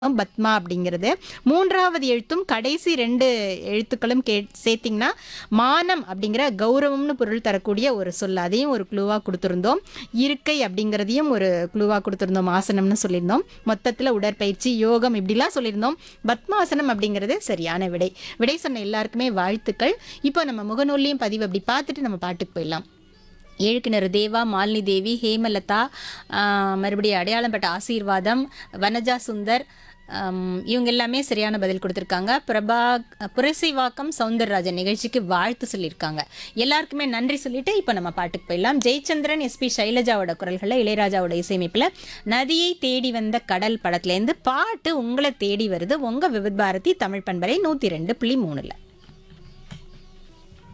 பத்மா அப்படிங்கிறது. 3வது எழுத்தும் கடைசி 2 எழுத்துக்களும் சேர்த்தீங்கன்னா, மானம் அப்படிங்கிற கௌரவம்னு பொருள் தரக்கூடிய ஒரு சொல். அதையும் ஒரு க்ளூவா குடுத்திருந்தோம். இருக்கை அப்படிங்கிறதையும் ஒரு க்ளூவா குடுத்திருந்தோம். ஆசனம்னு சொல்லியிருந்தோம். மொத்தத்துல உடற்பயிற்சி, யோகம் இப்படிலாம் சொல்லியிருந்தோம். பத்மாசனம் அப்படிங்கிறது சரியான விடை. விடை சொன்ன எல்லாருக்குமே வாழ்த்துக்கள். இப்போ நம்ம முகநூல்லையும் பதிவு அப்படி பார்த்துட்டு நம்ம பாட்டுக்கு போயிடலாம். ஏழுக்கிணறு தேவா, மாலினி தேவி, ஹேமலதா, மறுபடியும் அடையாளம் பட்ட ஆசீர்வாதம், வனஜா சுந்தர், இவங்க எல்லாமே சரியான பதில் கொடுத்துருக்காங்க. புரசைவாக்கம் சவுந்தரராஜன் நிகழ்ச்சிக்கு வாழ்த்து சொல்லியிருக்காங்க. எல்லாருக்குமே நன்றி சொல்லிட்டு இப்போ நம்ம பாட்டுக்கு போயிடலாம். ஜெயச்சந்திரன், எஸ்பி சைலஜாவோட குரல்களில் இளையராஜாவோட இசையமைப்பில் நதியை தேடி வந்த கடல் படத்துலேருந்து பாட்டு உங்களை தேடி வருது உங்கள் விவித் பாரதி தமிழ் பண்பலை 102.3.